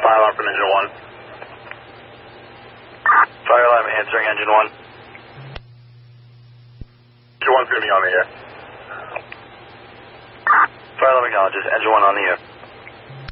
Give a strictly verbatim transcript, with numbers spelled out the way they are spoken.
fire alarm from engine one. Fire alarm answering engine one. Engine one's going to be on the air. Fire alarm acknowledges engine one on the air.